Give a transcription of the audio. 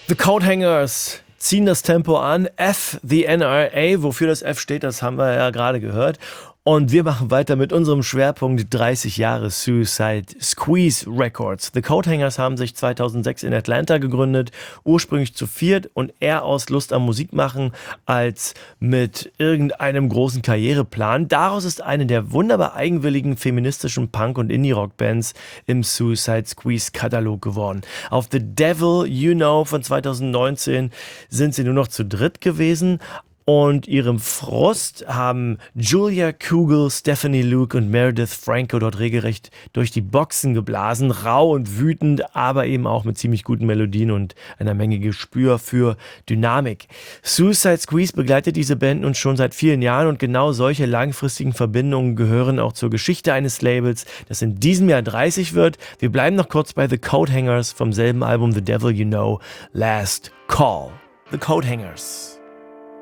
The Coathangers ziehen das Tempo an. F, the NRA, wofür das F steht, das haben wir ja gerade gehört. Und wir machen weiter mit unserem Schwerpunkt 30 Jahre Suicide Squeeze Records. The Coathangers haben sich 2006 in Atlanta gegründet, ursprünglich zu viert und eher aus Lust am Musikmachen als mit irgendeinem großen Karriereplan. Daraus ist eine der wunderbar eigenwilligen feministischen Punk- und Indie-Rock-Bands im Suicide Squeeze-Katalog geworden. Auf The Devil You Know von 2019 sind sie nur noch zu dritt gewesen. Und ihrem Frust haben Julia Kugel, Stephanie Luke und Meredith Franco dort regelrecht durch die Boxen geblasen. Rau und wütend, aber eben auch mit ziemlich guten Melodien und einer Menge Gespür für Dynamik. Suicide Squeeze begleitet diese Band nun schon seit vielen Jahren und genau solche langfristigen Verbindungen gehören auch zur Geschichte eines Labels, das in diesem Jahr 30 wird. Wir bleiben noch kurz bei The Coathangers vom selben Album The Devil You Know, Last Call. The Coathangers.